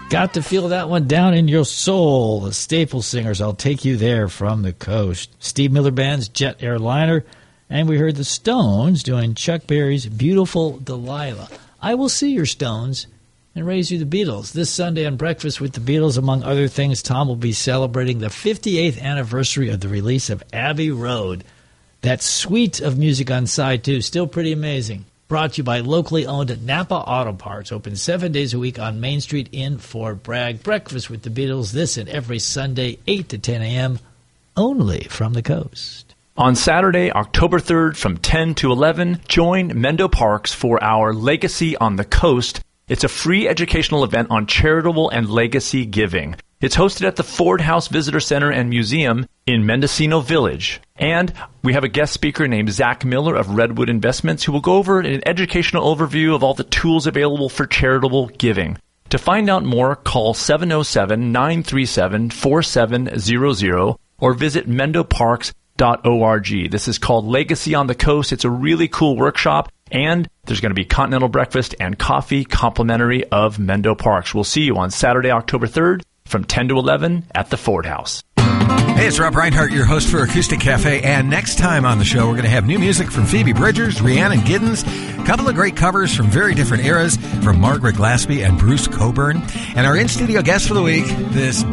Got to feel that one down in your soul. The Staple Singers, I'll Take You There from the Coast. Steve Miller Band's Jet Airliner. And we heard the Stones doing Chuck Berry's Beautiful Delilah. I will see your Stones and raise you the Beatles. This Sunday on Breakfast with the Beatles, among other things, Tom will be celebrating the 58th anniversary of the release of Abbey Road. That suite of music on side 2, still pretty amazing. Brought to you by locally owned Napa Auto Parts, open 7 days a week on Main Street in Fort Bragg. Breakfast with the Beatles, this and every Sunday, 8 to 10 a.m., only from the coast. On Saturday, October 3rd from 10 to 11, join Mendo Parks for our Legacy on the Coast. It's a free educational event on charitable and legacy giving. It's hosted at the Ford House Visitor Center and Museum in Mendocino Village. And we have a guest speaker named Zach Miller of Redwood Investments who will go over an educational overview of all the tools available for charitable giving. To find out more, call 707-937-4700 or visit mendoparks.org. This is called Legacy on the Coast. It's a really cool workshop, and there's going to be continental breakfast and coffee complimentary of Mendo Parks. We'll see you on Saturday, October 3rd from 10 to 11 at the Ford House. Hey, it's Rob Reinhardt, your host for Acoustic Cafe, and next time on the show, we're going to have new music from Phoebe Bridgers, Rhiannon Giddens, a couple of great covers from very different eras from Margaret Glaspie and Bruce Coburn, and our in-studio guest for the week, this